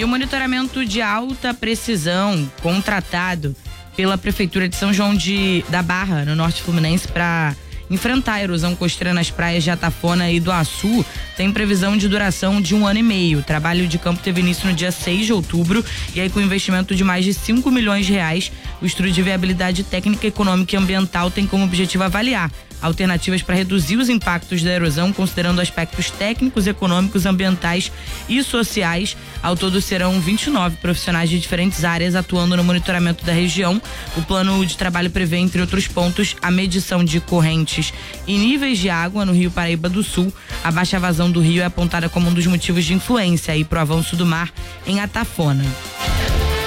o monitoramento de alta precisão contratado pela Prefeitura de São João da Barra, no Norte Fluminense, para enfrentar a erosão costeira nas praias de Atafona e do Açu, tem previsão de duração de 1 ano e meio. O trabalho de campo teve início no dia 6 de outubro e aí com investimento de mais de 5 milhões de reais, o estudo de viabilidade técnica, econômica e ambiental tem como objetivo avaliar alternativas para reduzir os impactos da erosão, considerando aspectos técnicos, econômicos, ambientais e sociais. Ao todo serão 29 profissionais de diferentes áreas atuando no monitoramento da região. O plano de trabalho prevê, entre outros pontos, a medição de correntes e níveis de água no Rio Paraíba do Sul. A baixa vazão do rio é apontada como um dos motivos de influência para o avanço do mar em Atafona.